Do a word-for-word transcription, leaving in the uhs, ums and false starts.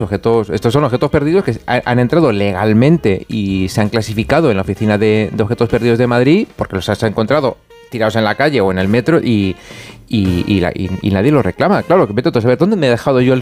Objetos, estos son objetos perdidos que han entrado legalmente y se han clasificado en la oficina de, de objetos perdidos de Madrid porque los has encontrado tirados en la calle o en el metro y, y, y, la, y, y nadie los reclama. Claro, que vete tú a saber dónde me he dejado yo el